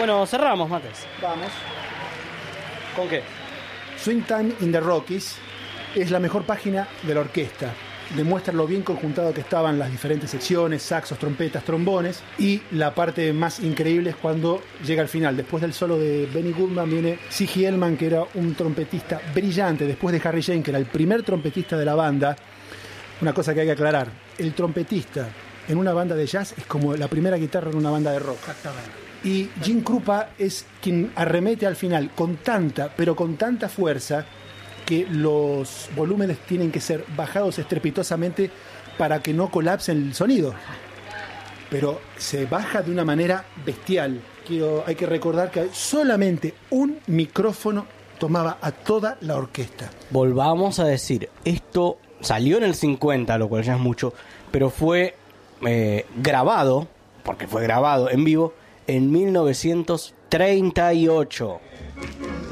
Bueno, cerramos, Mates. Vamos. ¿Con qué? Swing Time in the Rockies es la mejor página de la orquesta. Demuestra lo bien conjuntado que estaban las diferentes secciones, saxos, trompetas, trombones, y la parte más increíble es cuando llega al final. Después del solo de Benny Goodman viene Ziggy Elman, que era un trompetista brillante, después de Harry Jane, que era el primer trompetista de la banda. Una cosa que hay que aclarar: el trompetista en una banda de jazz es como la primera guitarra en una banda de rock. Exactamente. Y Jim Krupa es quien arremete al final con tanta fuerza, que los volúmenes tienen que ser bajados estrepitosamente para que no colapse el sonido. Pero se baja de una manera bestial. Hay que recordar que solamente un micrófono tomaba a toda la orquesta. Volvamos a decir, esto salió en el 50, lo cual ya es mucho, pero fue grabado, porque fue grabado en vivo, en 1938.